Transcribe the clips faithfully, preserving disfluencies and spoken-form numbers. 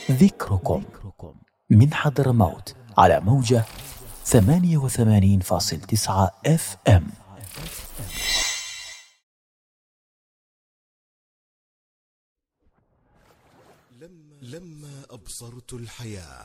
ذكركم من حضرموت على موجة ثمانية وثمانين فاصل تسعة اف ام. لما أبصرت الحياة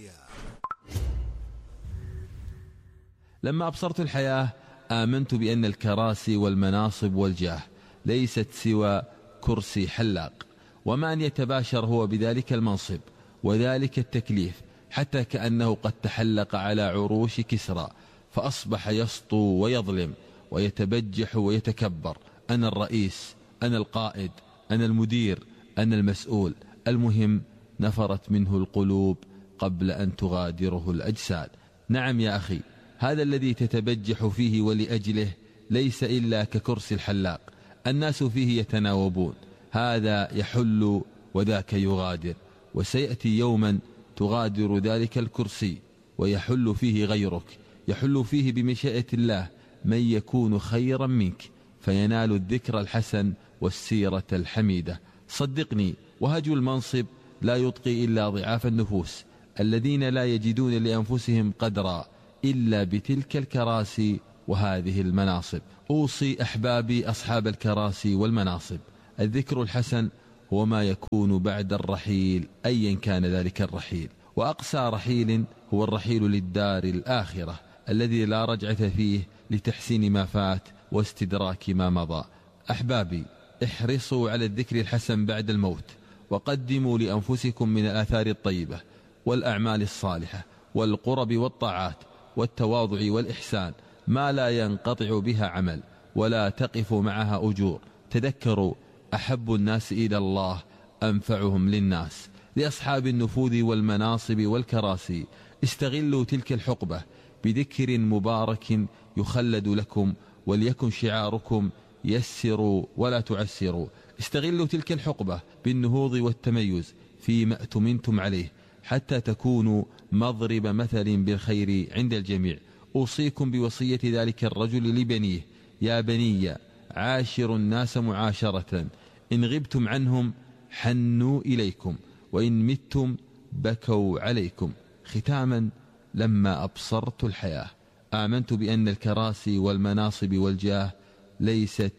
لما أبصرت الحياة آمنت بأن الكراسي والمناصب والجاه ليست سوى كرسي حلاق، وما أن يتباشر هو بذلك المنصب وذلك التكليف، حتى كأنه قد تحلق على عروش كسرى، فأصبح يسطو ويظلم ويتبجح ويتكبر: أنا الرئيس، أنا القائد، أنا المدير، أنا المسؤول. المهم نفرت منه القلوب قبل أن تغادره الأجساد. نعم يا أخي، هذا الذي تتبجح فيه ولأجله ليس إلا ككرسي الحلاق، الناس فيه يتناوبون، هذا يحل وذاك يغادر، وسيأتي يوما تغادر ذلك الكرسي ويحل فيه غيرك، يحل فيه بمشيئة الله من يكون خيرا منك، فينال الذكر الحسن والسيرة الحميدة. صدقني، وهج المنصب لا يطقي إلا ضعاف النفوس الذين لا يجدون لأنفسهم قدرا إلا بتلك الكراسي وهذه المناصب. أوصي أحبابي أصحاب الكراسي والمناصب: الذكر الحسن هو ما يكون بعد الرحيل أيا كان ذلك الرحيل، وأقسى رحيل هو الرحيل للدار الآخرة الذي لا رجعة فيه لتحسين ما فات واستدراك ما مضى. أحبابي، احرصوا على الذكر الحسن بعد الموت، وقدموا لأنفسكم من الآثار الطيبة والأعمال الصالحة والقرب والطاعات والتواضع والإحسان ما لا ينقطع بها عمل ولا تقف معها أجور. تذكروا: أحب الناس إلى الله أنفعهم للناس. لأصحاب النفوذ والمناصب والكراسي، استغلوا تلك الحقبة بذكر مبارك يخلد لكم، وليكن شعاركم: يسروا ولا تعسروا. استغلوا تلك الحقبة بالنهوض والتميز فيما اؤتمنتم عليه، حتى تكونوا مضرب مثل بالخير عند الجميع. أوصيكم بوصية ذلك الرجل لبنيه: يا بني، عاشروا الناس معاشرة، إن غبتم عنهم حنوا إليكم، وإن متم بكوا عليكم. ختاما، لما أبصرت الحياة آمنت بأن الكراسي والمناصب والجاه ليست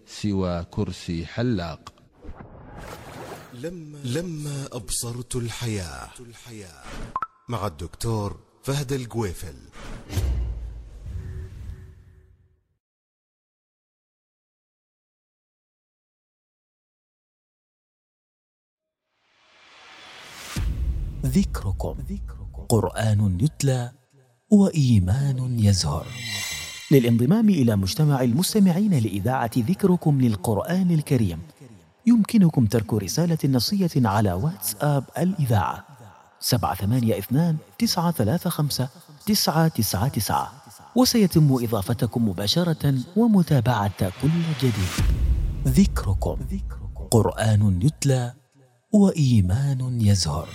سوى كرسي حلاق. لما, لما أبصرت الحياة مع الدكتور فهد الجويفل. ذكركم قرآن يتلى وإيمان يزهر. للانضمام إلى مجتمع المستمعين لإذاعة ذكركم للقرآن الكريم يمكنكم ترك رسالة نصية على واتساب الإذاعة سبعة ثمانية اثنان تسعة ثلاثة خمسة تسعة تسعة تسعة، وسيتم إضافتكم مباشرة ومتابعة كل جديد. ذكركم قرآن يتلى وإيمان يزهر.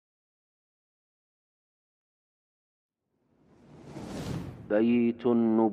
بيت النبوة.